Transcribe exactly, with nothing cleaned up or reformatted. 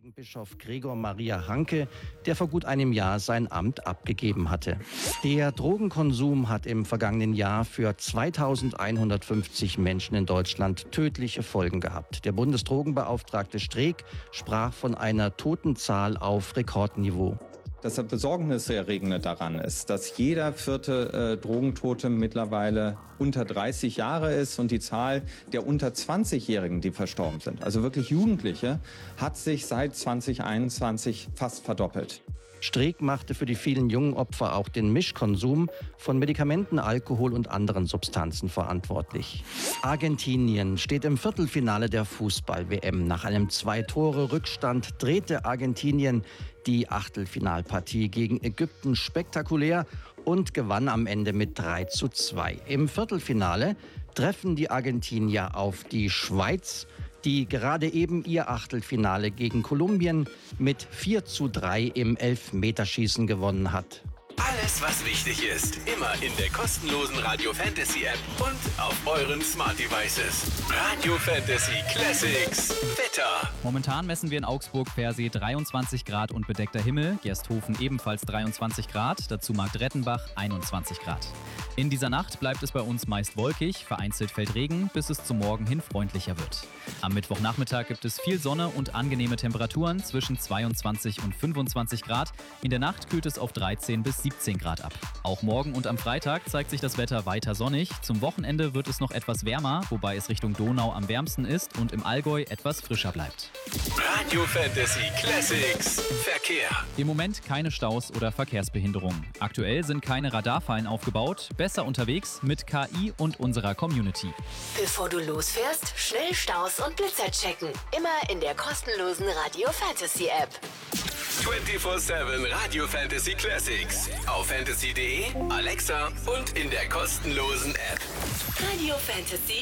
gegen Bischof Gregor Maria Hanke, der vor gut einem Jahr sein Amt abgegeben hatte. Der Drogenkonsum hat im vergangenen Jahr für zweitausendeinhundertfünfzig Menschen in Deutschland tödliche Folgen gehabt. Der Bundesdrogenbeauftragte Streeck sprach von einer Totenzahl auf Rekordniveau. Das Besorgniserregende daran ist, dass jeder vierte äh, Drogentote mittlerweile unter dreißig Jahre ist und die Zahl der unter zwanzigjährigen, die verstorben sind, also wirklich Jugendliche, hat sich seit zweitausendeinundzwanzig fast verdoppelt. Streeck machte für die vielen jungen Opfer auch den Mischkonsum von Medikamenten, Alkohol und anderen Substanzen verantwortlich. Argentinien steht im Viertelfinale der Fußball-W M. Nach einem Zwei-Tore-Rückstand drehte Argentinien die Achtelfinalpartie gegen Ägypten spektakulär und gewann am Ende mit drei zu zwei. Im Viertelfinale treffen die Argentinier auf die Schweiz, die gerade eben ihr Achtelfinale gegen Kolumbien mit vier zu drei im Elfmeterschießen gewonnen hat. Alles, was wichtig ist, immer in der kostenlosen Radio Fantasy App und auf euren Smart Devices. Radio Fantasy Classics Wetter. Momentan messen wir in Augsburg per se dreiundzwanzig Grad und bedeckter Himmel, Gersthofen ebenfalls dreiundzwanzig Grad, dazu Marktrettenbach einundzwanzig Grad. In dieser Nacht bleibt es bei uns meist wolkig, vereinzelt fällt Regen, bis es zum Morgen hin freundlicher wird. Am Mittwochnachmittag gibt es viel Sonne und angenehme Temperaturen zwischen zweiundzwanzig und fünfundzwanzig Grad. In der Nacht kühlt es auf dreizehn bis siebzehn Grad ab. Auch morgen und am Freitag zeigt sich das Wetter weiter sonnig. Zum Wochenende wird es noch etwas wärmer, wobei es Richtung Donau am wärmsten ist und im Allgäu etwas frischer bleibt. Radio Fantasy Classics Verkehr. Im Moment keine Staus oder Verkehrsbehinderungen. Aktuell sind keine Radarfallen aufgebaut. Besser unterwegs mit K I und unserer Community. Bevor du losfährst, schnell Staus und Blitzer checken. Immer in der kostenlosen Radio Fantasy App. vierundzwanzig sieben Radio Fantasy Classics. Auf fantasy punkt de, Alexa und in der kostenlosen App. Radio Fantasy